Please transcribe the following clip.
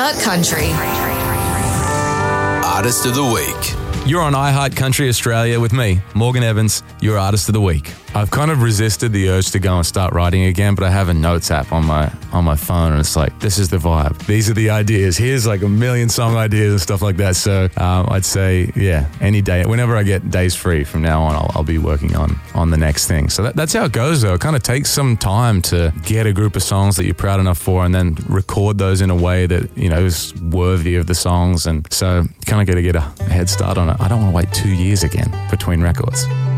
iHeart Country. Artist of the Week. You're on iHeart Country Australia with me, Morgan Evans, your Artist of the Week. I've kind of resisted the urge to go and start writing again, but I have a notes app on my phone, and it's like, this is the vibe. These are the ideas. Here's like a million song ideas and stuff like that. So I'd say, yeah, any day, whenever I get days free from now on, I'll be working on the next thing. So that's how it goes, though. It kind of takes some time to get a group of songs that you're proud enough for, and then record those in a way that, you know, is worthy of the songs. And so you kind of got to get a head start on it. I don't want to wait 2 years again between records.